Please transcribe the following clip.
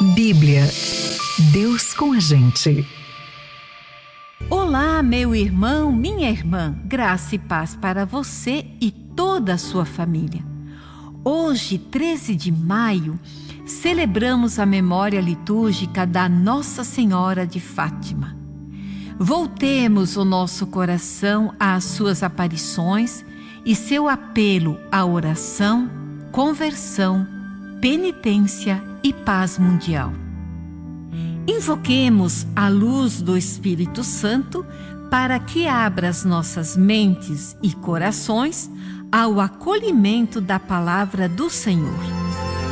Bíblia. Deus com a gente. Olá, meu irmão, minha irmã, graça e paz para você e toda a sua família. Hoje, 13 de maio, celebramos a memória litúrgica da Nossa Senhora de Fátima. Voltemos o nosso coração às suas aparições e seu apelo à oração, conversão, penitência e paz mundial. Invoquemos a luz do Espírito Santo para que abra as nossas mentes e corações ao acolhimento da palavra do Senhor.